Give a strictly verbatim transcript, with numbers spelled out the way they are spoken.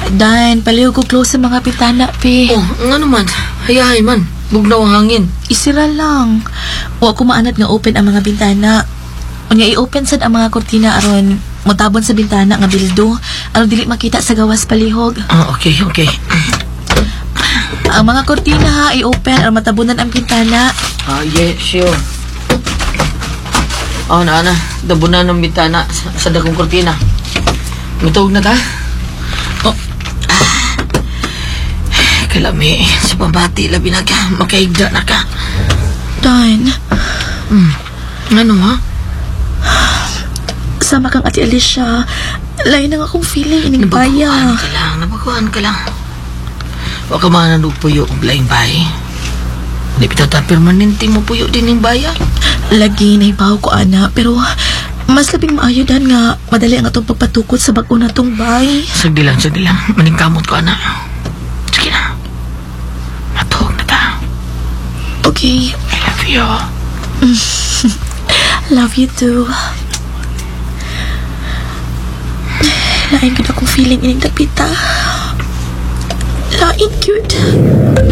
Dan, palihog ko close sa mga pitana, pe. Oh, nga naman. Hayahay man. Bugnaw ang hangin. Isira lang. Wa ko maanad nga open ang mga bintana. Unya i-open sad ang mga kortina aron mutabon sa bintana nga bildo aron dili makita sa gawas palihog. Ah, okay, okay. Ang mga kortina ha i-open aron matabunan ang bintana. Ah, yeah, sure. Oh, na, na. Dabunan ng bintana sa, sa dakong kortina. Matawag na ta? Oh. Ah. Kalami. Sa pambati, labi na ka. Makaigda na ka. Dan, Hmm. Ano, ha? sama kang Ate Alicia. Lain ang akong feeling ining Nabaguan baya. ka lang. Nabaguan ka lang. Huwag ka mga nanugpuyo ang laing bahay. Hindi pitata permanente mo puyo din yung baya. Lagi na ibaw ko, ana. Pero mas labing maayo dan nga madali ang atong pagpatukod sa bag-o na tong bay. Sagdi lang, sagdi lang. Maningkamot ko, anak. Sige na. Matuhog na ta. Okay. I love you. Love you too. Lain ka na akong feeling ining dapita. Lain cute.